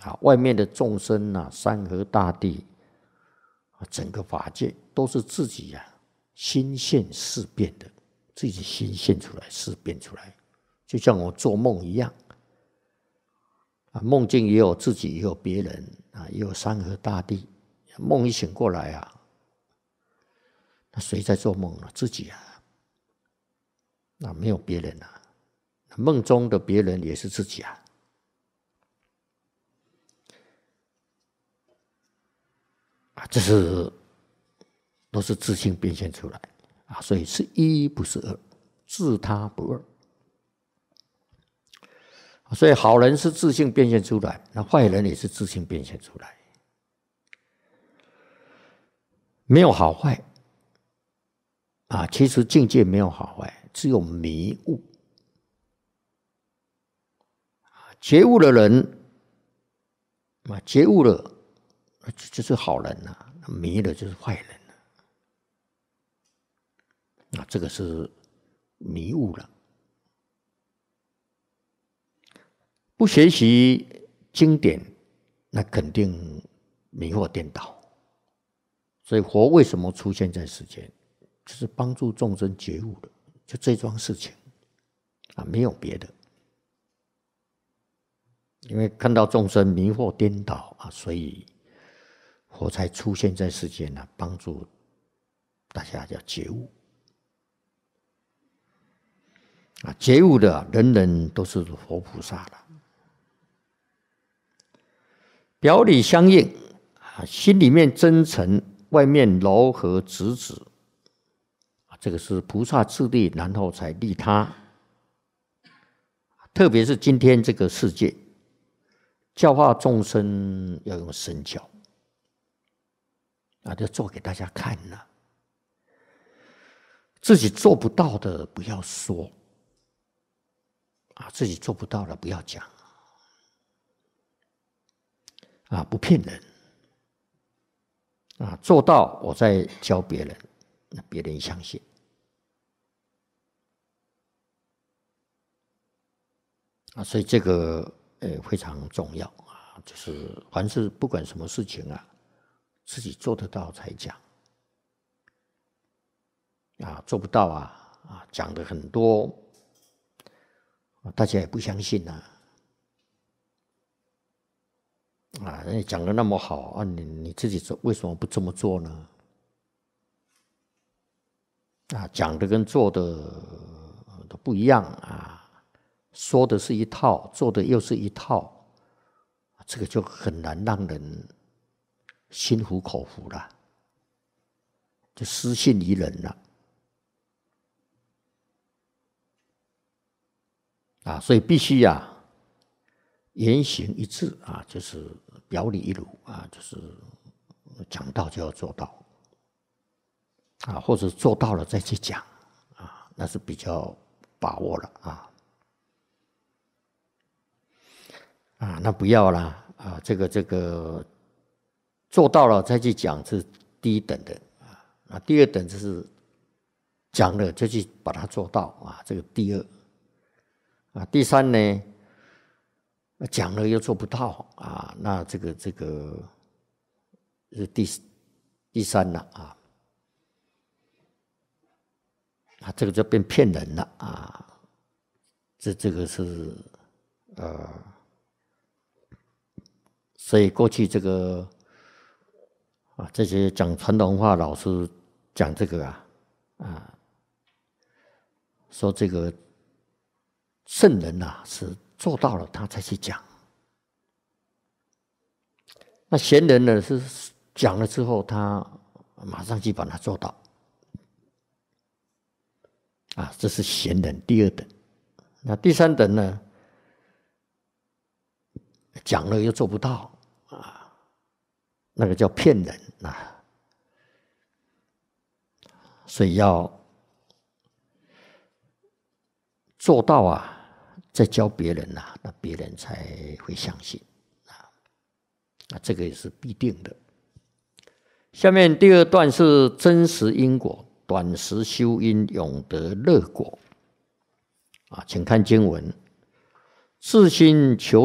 外面的众生山河大地整个法界都是自己心现事变的，自己心现出来事变出来，就像我做梦一样梦境也有自己也有别人也有山河大地。梦一醒过来那谁在做梦呢？自己没有别人梦中的别人也是自己这都是自性变现出来所以是一不是二，自他不二。所以好人是自性变现出来，那坏人也是自性变现出来，没有好坏其实境界没有好坏，只有迷悟。觉悟的人觉悟了就是好人迷了就是坏人这个是迷悟了。不学习经典，那肯定迷惑颠倒。所以佛为什么出现在世间，就是帮助众生觉悟的，就这桩事情没有别的。因为看到众生迷惑颠倒所以佛才出现在世间帮助大家叫觉悟觉悟的人人都是佛菩萨了。表里相应心里面真诚，外面柔和直指这个是菩萨自利，然后才利他。特别是今天这个世界教化众生要用身教就做给大家看自己做不到的不要说自己做不到的不要讲不骗人做到我再教别人，那别人相信所以这个非常重要就是凡是不管什么事情自己做得到才讲做不到讲的很多大家也不相信你讲的那么好你自己为什么不这么做呢？讲的跟做的都不一样说的是一套，做的又是一套，这个就很难让人心服口服了，就失信于人了所以必须言行一致就是表里一如就是讲到就要做到或者做到了再去讲那是比较把握了那不要啦这个做到了再去讲是第一等的第二等就是讲了就去把它做到这个第二第三呢讲了又做不到那这个是第三了这个就变骗人了这个是所以过去这个这些讲传统文化老师讲这个说这个圣人是做到了他才去讲，那贤人呢是讲了之后他马上去把它做到这是贤人第二等。那第三等呢讲了又做不到那个叫骗人所以要做到再教别人那别人才会相信这个也是必定的。下面第二段是真实因果，短时修因，永得乐果请看经文：自心求